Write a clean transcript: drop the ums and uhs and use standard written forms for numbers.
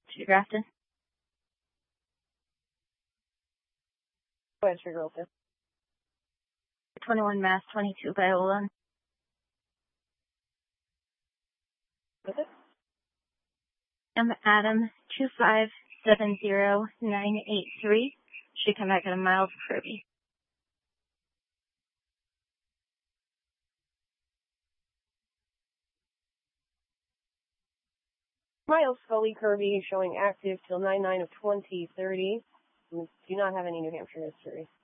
to Grafton. Go ahead, trigger open. 21 Mass 22 Viola. What's it? I'm Adam 2570983. Should come back at a mile to Kirby. Miles Scully Kirby showing active till 9/9 of 2030. Do not have any New Hampshire history.